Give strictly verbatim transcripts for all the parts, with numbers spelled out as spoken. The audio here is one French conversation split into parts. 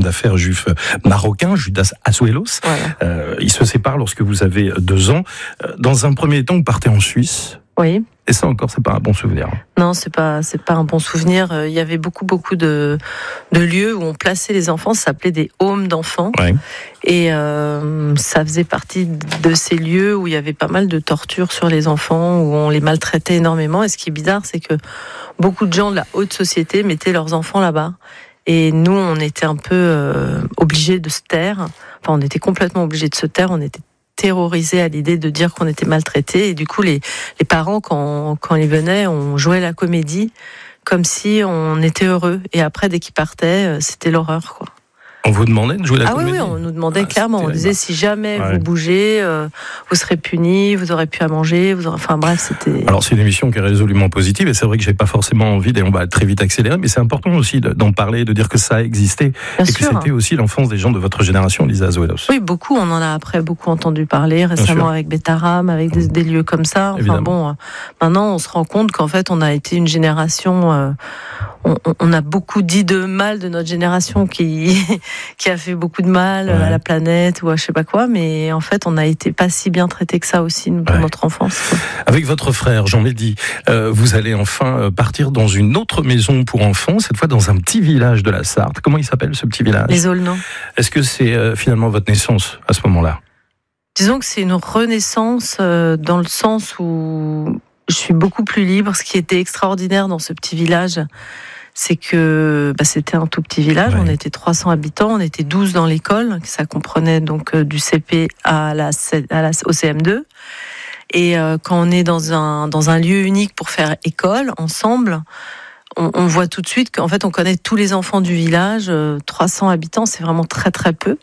d'affaires juif marocain, Judas Azuelos. Voilà. Euh, il se sépare lorsque vous avez deux ans. Dans un premier temps, vous partez en Suisse. Oui. Et ça encore, c'est pas un bon souvenir. Non, c'est pas, c'est pas un bon souvenir. Il y avait beaucoup, beaucoup de, de lieux où on plaçait les enfants. Ça s'appelait des homes d'enfants. Ouais. Et euh, ça faisait partie de ces lieux où il y avait pas mal de tortures sur les enfants, où on les maltraitait énormément. Et ce qui est bizarre, c'est que beaucoup de gens de la haute société mettaient leurs enfants là-bas. Et nous, on était un peu euh, obligés de se taire. Enfin, on était complètement obligés de se taire. On était terrorisés à l'idée de dire qu'on était maltraités. Et du coup, les, les parents, quand, quand ils venaient, on jouait la comédie comme si on était heureux. Et après, dès qu'ils partaient, c'était l'horreur, quoi. On vous demandait de jouer la ah comédie ? Ah oui, oui, on nous demandait ah, clairement. On disait, là. si jamais ouais. vous bougez, euh, vous serez punis, vous aurez plus à manger. Vous aurez... Enfin bref, c'était... Alors, c'est une émission qui est résolument positive, et c'est vrai que j'ai pas forcément envie, et on va très vite accélérer, mais c'est important aussi d'en parler, de dire que ça a existé, Bien et sûr. que c'était aussi l'enfance des gens de votre génération, Lisa Azuelos. Oui, beaucoup. On en a après beaucoup entendu parler, récemment avec Betaram, avec des, des lieux comme ça. Enfin Évidemment. bon, euh, maintenant, on se rend compte qu'en fait, on a été une génération... Euh, on, on a beaucoup dit de mal de notre génération qui, qui a fait beaucoup de mal ouais. à la planète ou à je sais pas quoi, mais en fait, on n'a été pas si bien traités que ça aussi pour ouais. notre enfance. Quoi. Avec votre frère, Jean-Mehdi, euh, vous allez enfin partir dans une autre maison pour enfants, cette fois dans un petit village de la Sarthe. Comment il s'appelle ce petit village ? Les Aulnans. Est-ce que c'est euh, finalement votre naissance à ce moment-là ? Disons que c'est une renaissance euh, dans le sens où je suis beaucoup plus libre. Ce qui était extraordinaire dans ce petit village, c'est que bah, c'était un tout petit village, ouais. on était trois cents habitants, on était douze dans l'école, ça comprenait donc euh, du C P à la, à la, au C M deux. Et euh, quand on est dans un, dans un lieu unique pour faire école, ensemble, on, on voit tout de suite qu'en fait on connaît tous les enfants du village, euh, trois cents habitants, c'est vraiment très très peu.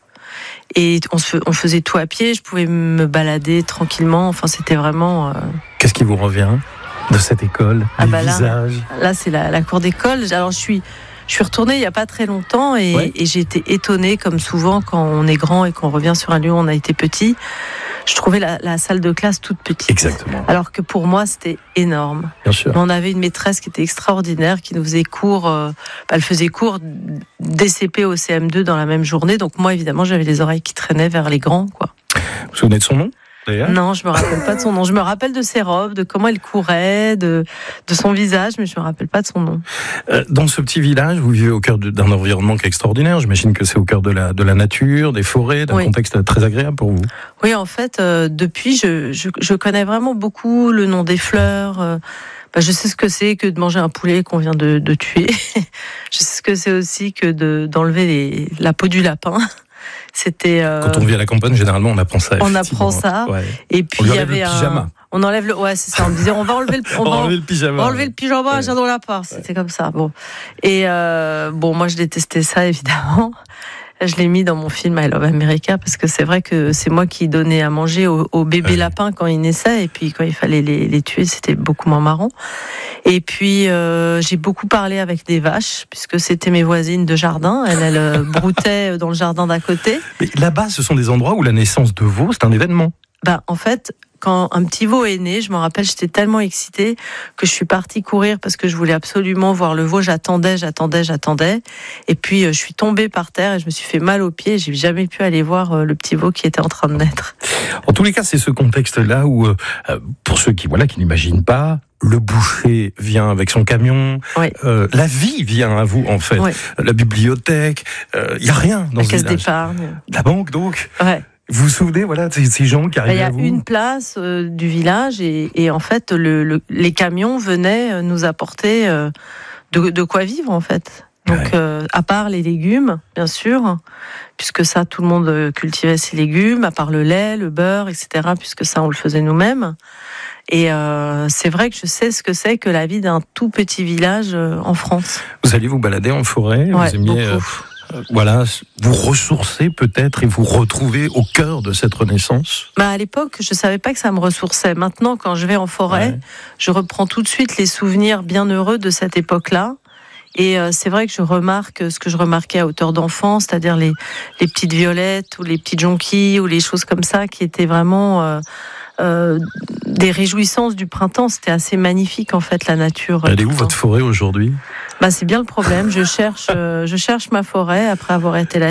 Et on, se, on faisait tout à pied, je pouvais me balader tranquillement, enfin c'était vraiment... Euh... Qu'est-ce qui vous revient de cette école, ah les bah là, visages. Là, c'est la, la cour d'école. Alors, je suis, je suis retournée il n'y a pas très longtemps et, ouais. et j'ai été étonnée, comme souvent, quand on est grand et qu'on revient sur un lieu où on a été petit. Je trouvais la, la salle de classe toute petite. Exactement. Alors que pour moi, c'était énorme. Bien sûr. Mais on avait une maîtresse qui était extraordinaire, qui nous faisait cours. Euh, elle faisait cours des C P au C M deux dans la même journée. Donc, moi, évidemment, j'avais les oreilles qui traînaient vers les grands, quoi. Vous vous souvenez de son nom ? D'ailleurs. Non, je me rappelle pas de son nom. Je me rappelle de ses robes, de comment elle courait, de, de son visage, mais je me rappelle pas de son nom. Euh, dans ce petit village, vous vivez au cœur de, d'un environnement qui est extraordinaire. J'imagine que c'est au cœur de la, de la nature, des forêts, d'un oui. contexte très agréable pour vous. Oui, en fait, euh, depuis, je, je, je connais vraiment beaucoup le nom des fleurs. Euh, bah, je sais ce que c'est que de manger un poulet qu'on vient de, de tuer. Je sais ce que c'est aussi que de, d'enlever les, la peau du lapin. C'était euh... quand on vit à la campagne, généralement on apprend ça. On apprend ça. Ouais. Et puis il y avait le pyjama. un. On enlève le. Ouais, c'est ça. On me disait on va enlever le. On, on va enlever le pyjama. On va enlever le pyjama. Ouais. J'adore la part. C'était ouais. comme ça. Bon. Et euh, bon, moi je détestais ça évidemment. Je l'ai mis dans mon film I Love America parce que c'est vrai que c'est moi qui donnais à manger aux, aux bébés ouais. lapins quand ils naissaient et puis quand il fallait les, les tuer, c'était beaucoup moins marrant. Et puis euh, j'ai beaucoup parlé avec des vaches puisque c'était mes voisines de jardin. Elles, elles broutaient dans le jardin d'à côté. Mais là-bas, ce sont des endroits où la naissance de veaux, c'est un événement. Ben en fait. Quand un petit veau est né, je me rappelle, j'étais tellement excitée que je suis partie courir parce que je voulais absolument voir le veau. J'attendais, j'attendais, j'attendais. Et puis, je suis tombée par terre et je me suis fait mal aux pieds. J'ai jamais pu aller voir le petit veau qui était en train de naître. En tous les cas, c'est ce contexte-là où, euh, pour ceux qui, voilà, qui n'imaginent pas, le boucher vient avec son camion, oui. euh, la vie vient à vous en fait, oui. la bibliothèque, il euh, y a rien dans la ce caisse village. d'épargne. La banque donc. Ouais. Vous vous souvenez, voilà, ces, ces gens qui arrivent à vous ? Il y a une place euh, du village et, et en fait, le, le, les camions venaient nous apporter euh, de, de quoi vivre en fait. Donc, ouais. euh, à part les légumes, bien sûr, puisque ça, tout le monde cultivait ses légumes, à part le lait, le beurre, et cetera, puisque ça, on le faisait nous-mêmes. Et euh, c'est vrai que je sais ce que c'est que la vie d'un tout petit village euh, en France. Vous alliez vous balader en forêt, ouais, vous aimiez... Euh... Voilà, vous ressourcer peut-être et vous retrouver au cœur de cette renaissance ? Bah à l'époque, je savais pas que ça me ressourçait. Maintenant, quand je vais en forêt, ouais. je reprends tout de suite les souvenirs bien heureux de cette époque-là. Et euh, c'est vrai que je remarque ce que je remarquais à hauteur d'enfant, c'est-à-dire les, les petites violettes ou les petites jonquilles ou les choses comme ça qui étaient vraiment... Euh, Euh, des réjouissances du printemps. C'était assez magnifique en fait, la nature. Elle est où votre forêt aujourd'hui ? Bah, c'est bien le problème. Je cherche, euh, je cherche ma forêt après avoir été là.